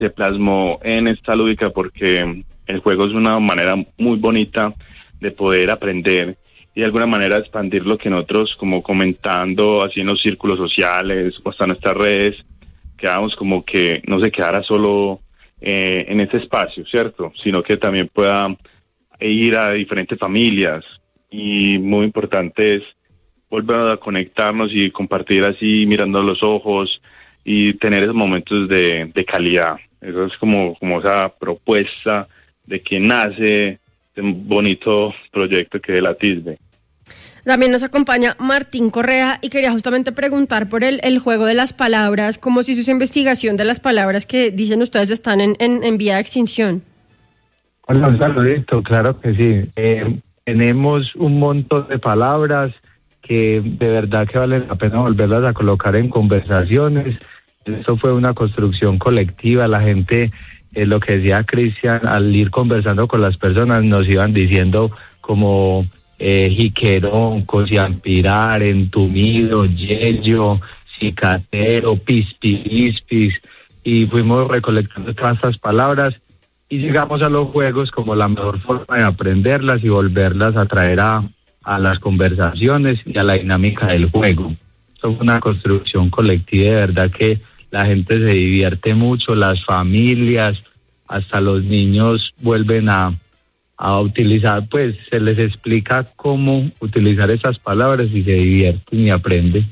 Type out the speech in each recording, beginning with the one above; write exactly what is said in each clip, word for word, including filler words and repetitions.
se plasmó en esta lúdica porque el juego es una manera muy bonita de poder aprender y de alguna manera expandir lo que nosotros, como comentando así en los círculos sociales o hasta en nuestras redes, quedamos como que no se quedara solo eh, en este espacio, ¿cierto? Sino que también pueda ir a diferentes familias, y muy importante es volver a conectarnos y compartir así mirando a los ojos y tener esos momentos de, de calidad. Eso es como, como esa propuesta de que nace de un bonito proyecto que es la TISBE. También nos acompaña Martín Correa y quería justamente preguntar por el, el juego de las palabras, cómo se hizo esa investigación de las palabras que dicen ustedes están en, en, en vía de extinción. Hola, un saludito, claro que sí. Eh, tenemos un montón de palabras que de verdad que vale la pena volverlas a colocar en conversaciones. Esto fue una construcción colectiva, la gente, eh, lo que decía Cristian, al ir conversando con las personas nos iban diciendo como eh, jiquerón, cosiampirar, entumido, yello, cicatero, pispirispis, y fuimos recolectando todas estas palabras y llegamos a los juegos como la mejor forma de aprenderlas y volverlas a traer a, a las conversaciones y a la dinámica del juego. Esto fue una construcción colectiva, de verdad que la gente se divierte mucho, las familias, hasta los niños vuelven a, a utilizar, pues se les explica cómo utilizar esas palabras y se divierten y aprenden.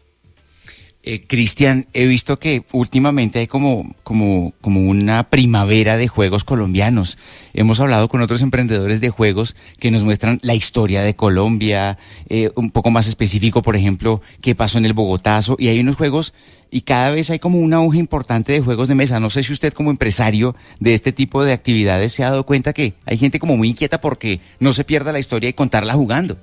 Eh, Cristian, he visto que últimamente hay como, como, como una primavera de juegos colombianos. Hemos hablado con otros emprendedores de juegos que nos muestran la historia de Colombia, eh, un poco más específico, por ejemplo, qué pasó en el Bogotazo, y hay unos juegos, y cada vez hay como un auge importante de juegos de mesa. No sé si usted como empresario de este tipo de actividades se ha dado cuenta que hay gente como muy inquieta porque no se pierda la historia y contarla jugando.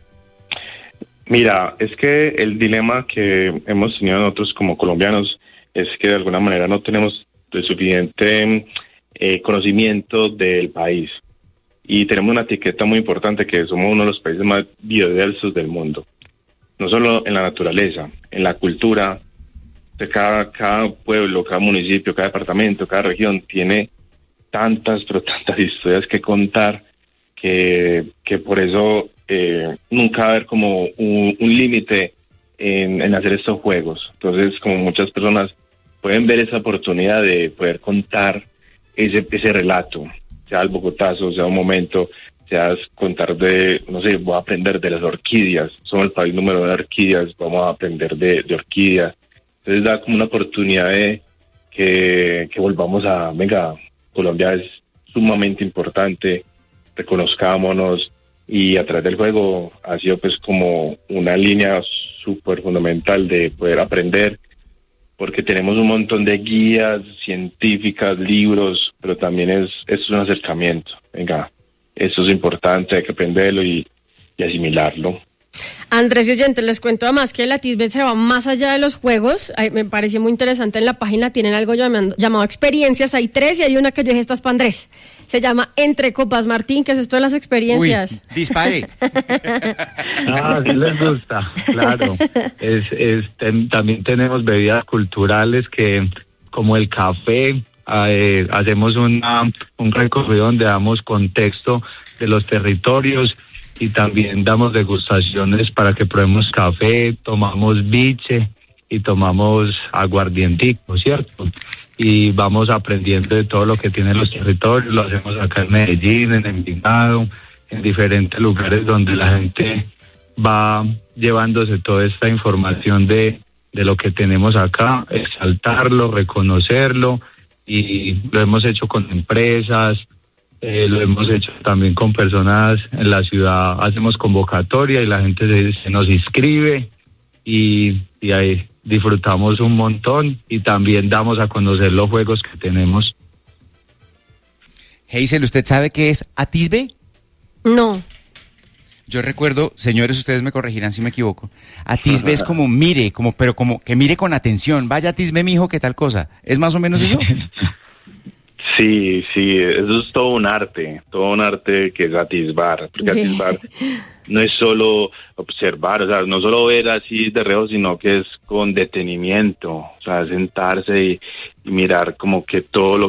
Mira, es que el dilema que hemos tenido nosotros como colombianos es que de alguna manera no tenemos el suficiente eh, conocimiento del país, y tenemos una etiqueta muy importante que somos uno de los países más biodiversos del mundo, no solo en la naturaleza, en la cultura. De cada, cada pueblo, cada municipio, cada departamento, cada región tiene tantas, pero tantas historias que contar que, que por eso Eh, nunca va a haber como un, un límite en, en hacer estos juegos. Entonces, como muchas personas pueden ver esa oportunidad de poder contar ese, ese relato, sea el Bogotazo, sea un momento, sea contar de, no sé, voy a aprender de las orquídeas, somos el país número de orquídeas, vamos a aprender de, de orquídeas. Entonces da como una oportunidad de que, que volvamos a, venga, Colombia es sumamente importante, reconozcámonos. Y a través del juego ha sido pues como una línea súper fundamental de poder aprender, porque tenemos un montón de guías científicas, libros, pero también es, es un acercamiento. Venga, eso es importante, hay que aprenderlo y, y asimilarlo. Andrés y oyentes, les cuento además que la TISBE se va más allá de los juegos. Ay, me pareció muy interesante, en la página tienen algo llamando, llamado experiencias, hay tres y hay una que yo dije, esta es para Andrés. Se llama Entre Copas. Martín, ¿qué es esto de las experiencias? Uy, dispare. Ah, sí les gusta, claro. Es, es, ten, también tenemos bebidas culturales que, como el café, eh, hacemos una, un recorrido donde damos contexto de los territorios y también damos degustaciones para que probemos café, tomamos biche y tomamos aguardientico, ¿cierto? Y vamos aprendiendo de todo lo que tienen los territorios. Lo hacemos acá en Medellín, en Envigado, en diferentes lugares donde la gente va llevándose toda esta información de, de lo que tenemos acá, exaltarlo, reconocerlo, y lo hemos hecho con empresas, eh, lo hemos hecho también con personas en la ciudad. Hacemos convocatoria y la gente se, se nos inscribe y, y ahí disfrutamos un montón y también damos a conocer los juegos que tenemos. Hazel, ¿usted sabe qué es Atisbe? No. Yo recuerdo, señores, ustedes me corregirán si me equivoco. Atisbe es como mire, como pero como que mire con atención. Vaya, Atisbe, mijo, ¿qué tal cosa? ¿Es más o menos eso? Sí, sí, eso es todo un arte, todo un arte que es atisbar, porque atisbar no es solo observar, o sea, no solo ver así de reojo, sino que es con detenimiento, o sea, sentarse y, mirar como que todo lo